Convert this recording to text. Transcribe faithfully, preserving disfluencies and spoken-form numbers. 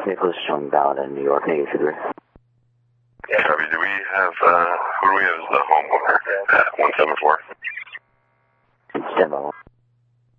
Nicholas showing valid in New York, negative three. Yeah, Harvey, do we have, uh, who do we have as the homeowner at one seven four? It's demo.